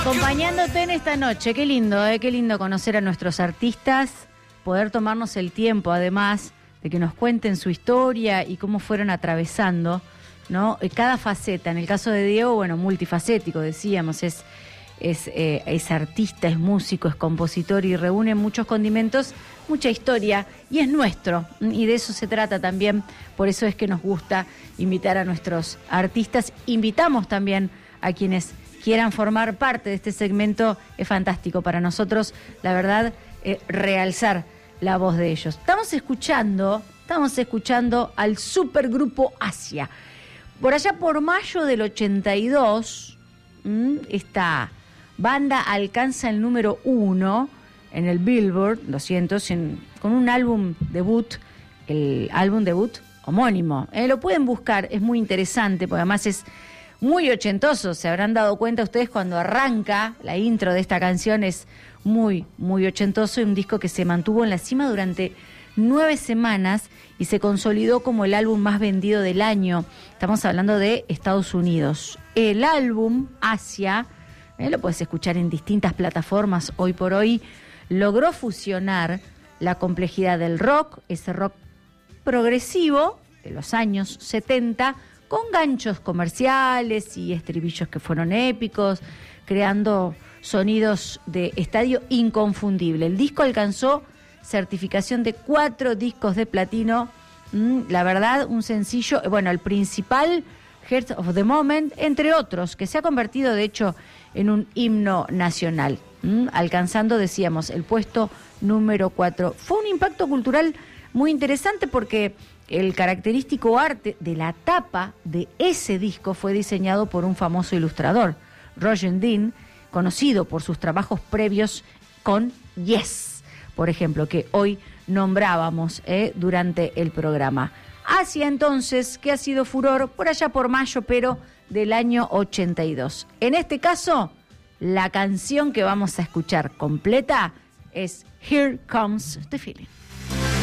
Acompañándote en esta noche, qué lindo conocer a nuestros artistas, poder tomarnos el tiempo, además, de que nos cuenten su historia y cómo fueron atravesando, ¿no? Cada faceta. En el caso de Diego, bueno, multifacético, decíamos, es artista, es músico, es compositor y reúne muchos condimentos, mucha historia, y es nuestro, y de eso se trata también. Por eso es que nos gusta invitar a nuestros artistas. Invitamos también a quienes quieran formar parte de este segmento. Es fantástico para nosotros, la verdad, realzar la voz de ellos. Estamos escuchando al supergrupo Asia. Por allá por mayo del 82, esta banda alcanza el número 1 en el Billboard 200 con un álbum debut, el álbum debut homónimo. Lo pueden buscar, es muy interesante, porque además es muy ochentoso. Se habrán dado cuenta ustedes cuando arranca la intro de esta canción, es muy, muy ochentoso, y un disco que se mantuvo en la cima durante 9 semanas y se consolidó como el álbum más vendido del año. Estamos hablando de Estados Unidos. El álbum Asia, lo puedes escuchar en distintas plataformas hoy por hoy, logró fusionar la complejidad del rock, ese rock progresivo de los años 70, con ganchos comerciales y estribillos que fueron épicos, creando sonidos de estadio inconfundible. El disco alcanzó certificación de 4 discos de platino. La verdad, un sencillo, bueno, el principal, Heart of the Moment, entre otros, que se ha convertido de hecho en un himno nacional, alcanzando, decíamos, el puesto número 4. Fue un impacto cultural muy interesante porque el característico arte de la tapa de ese disco fue diseñado por un famoso ilustrador, Roger Dean, conocido por sus trabajos previos con Yes, por ejemplo, que hoy nombrábamos durante el programa. Hacia entonces, que ha sido furor por allá por mayo, pero del año 82. En este caso, la canción que vamos a escuchar completa es Here Comes the Feeling.